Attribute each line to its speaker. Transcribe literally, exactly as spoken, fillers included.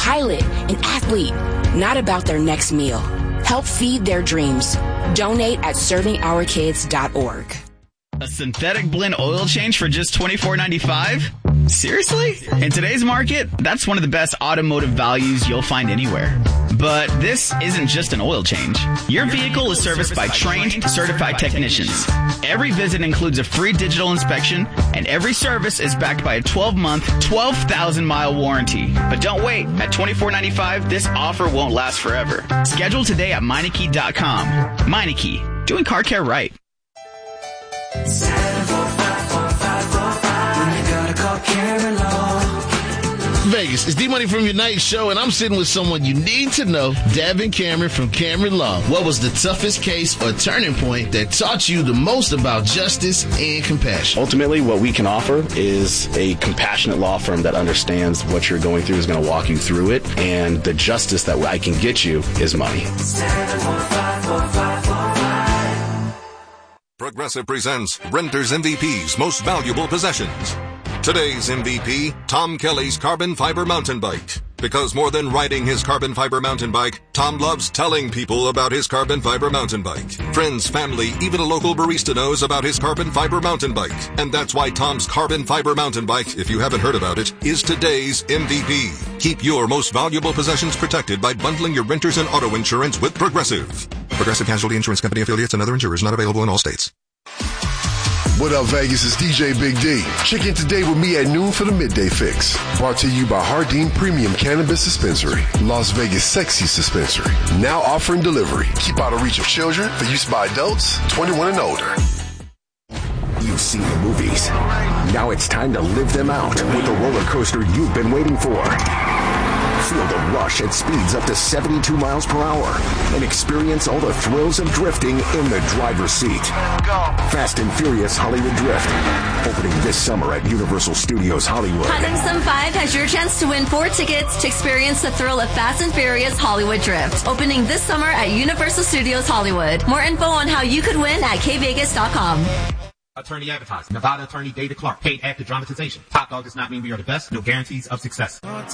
Speaker 1: pilot, an athlete, not about their next meal. Help feed their dreams. Donate at serving our kids dot org.
Speaker 2: A synthetic blend oil change for just twenty-four ninety-five? Seriously? In today's market, that's one of the best automotive values you'll find anywhere. But this isn't just an oil change. Your vehicle is serviced by trained, certified technicians. Every visit includes a free digital inspection, and every service is backed by a twelve-month, twelve thousand mile warranty. But don't wait. At twenty-four ninety-five, this offer won't last forever. Schedule today at Meineke dot com. Meineke, doing car care right.
Speaker 3: seven four five four five four five. When you gotta call Cameron Law.
Speaker 4: Vegas, it's D-Money from your night show, and I'm sitting with someone you need to know, Devin Cameron from Cameron Law. What was the toughest case or turning point that taught you the most about justice and compassion?
Speaker 5: Ultimately, what we can offer is a compassionate law firm that understands what you're going through, is going to walk you through it, and the justice that I can get you is money.
Speaker 3: seven four five four five four five.
Speaker 6: Progressive presents Renter's M V P's Most Valuable Possessions. Today's M V P, Tom Kelly's carbon fiber mountain bike. Because more than riding his carbon fiber mountain bike, Tom loves telling people about his carbon fiber mountain bike. Friends, family, even a local barista knows about his carbon fiber mountain bike. And that's why Tom's carbon fiber mountain bike, if you haven't heard about it, is today's M V P. Keep your most valuable possessions protected by bundling your renters and auto insurance with Progressive. Progressive Casualty Insurance Company affiliates and other insurers not available in all states.
Speaker 7: What up, Vegas? It's D J Big D. Check in today with me at noon for the Midday Fix. Brought to you by Hardin Premium Cannabis Dispensary, Las Vegas' sexy dispensary. Now offering delivery. Keep out of reach of children for use by adults twenty-one and older.
Speaker 8: You've seen the movies. Now it's time to live them out with the roller coaster you've been waiting for. Feel the rush at speeds up to seventy-two miles per hour and experience all the thrills of drifting in the driver's seat. Fast and Furious Hollywood Drift, opening this summer at Universal Studios Hollywood.
Speaker 9: Platinum Sum five has your chance to win four tickets to experience the thrill of Fast and Furious Hollywood Drift, opening this summer at Universal Studios Hollywood. More info on how you could win at K Vegas dot com.
Speaker 10: Attorney advertising. Nevada attorney David Clark. Paid actor dramatization. Top Dog does not mean we are the best. No guarantees of success.